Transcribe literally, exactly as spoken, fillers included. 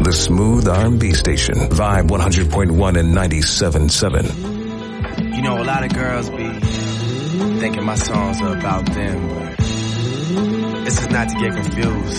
the smooth R and B station, Vibe one hundred point one and ninety-seven point seven. You know, a lot of girls be thinking my songs are about them, but this is not to get confused.